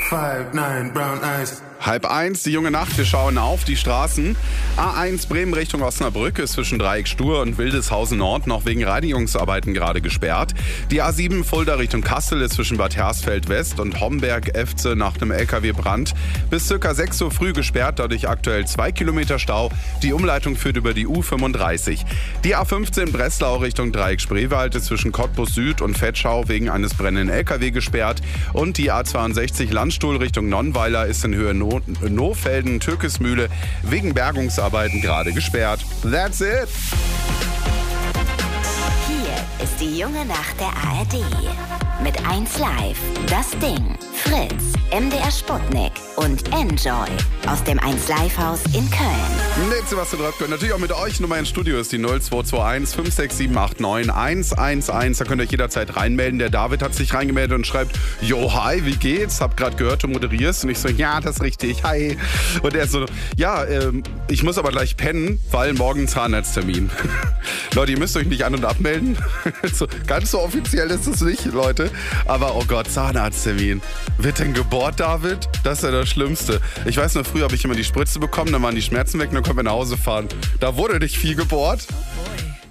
5'9", brown eyes. 12:30, die junge Nacht, wir schauen auf die Straßen. A1 Bremen Richtung Osnabrück ist zwischen Dreieck Stur und Wildeshausen Nord noch wegen Reinigungsarbeiten gerade gesperrt. Die A7 Fulda Richtung Kassel ist zwischen Bad Hersfeld West und Homberg-Efze nach einem LKW-Brand bis ca. 6 Uhr früh gesperrt, dadurch aktuell 2 Kilometer Stau. Die Umleitung führt über die U35. Die A15 Breslau Richtung Dreieck Spreewald ist zwischen Cottbus Süd und Vetschau wegen eines brennenden LKW gesperrt. Und die A62 Landstuhl Richtung Nonnweiler ist in Höhe Nohfelden-Türkismühle wegen Bergungsarbeiten gerade gesperrt. That's it! Hier ist die junge Nacht der ARD. Mit 1 Live, Das Ding, Fritz, MDR Sputnik und Enjoy aus dem 1 Live Haus in Köln. Nächste, was du drauf könnt. Natürlich auch mit euch. Nummer ins Studio ist die 0221 56789 111. Da könnt ihr euch jederzeit reinmelden. Der David hat sich reingemeldet und schreibt: Yo, hi, wie geht's? Hab gerade gehört, du moderierst. Und ich so: ja, das ist richtig, hi. Und er so: ja, ich muss aber gleich pennen, weil morgen Zahnarzttermin. Leute, ihr müsst euch nicht an- und abmelden. So, ganz so offiziell ist es nicht, Leute. Aber oh Gott, Zahnarzttermin. Wird denn gebohrt, David? Das ist ja das Schlimmste. Ich weiß noch, früher habe ich immer die Spritze bekommen, dann waren die Schmerzen weg und dann konnten wir nach Hause fahren. Da wurde nicht viel gebohrt.